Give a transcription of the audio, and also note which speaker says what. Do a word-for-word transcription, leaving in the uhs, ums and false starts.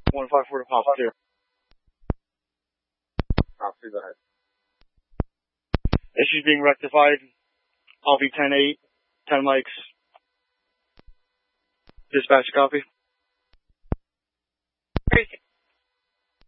Speaker 1: one five four to Pop two.
Speaker 2: Pop two, go ahead.
Speaker 1: Issues being rectified. I'll be ten eight, ten mics. Dispatch a copy.